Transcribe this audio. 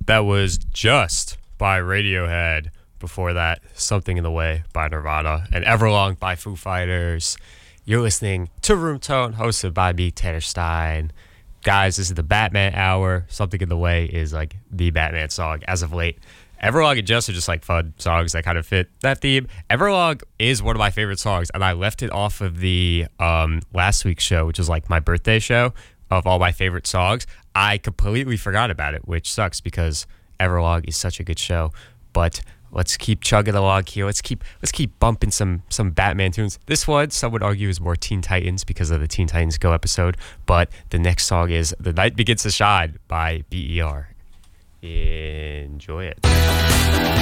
That was Just by Radiohead. Before that, Something in the Way by Nirvana. And Everlong by Foo Fighters. You're listening to Room Tone, hosted by me, Tanner Stein. Guys, this is the Batman Hour. Something in the Way is like the Batman song as of late. Everlong and Just are just like fun songs that kind of fit that theme. Everlong is one of my favorite songs, and I left it off of the last week's show, which was like my birthday show of all my favorite songs. I completely forgot about it, which sucks because Everlong is such a good show. But let's keep chugging along here. Let's keep bumping some Batman tunes. This one, some would argue, is more Teen Titans because of the Teen Titans Go episode. But the next song is The Night Begins to Shine by BER. Enjoy it.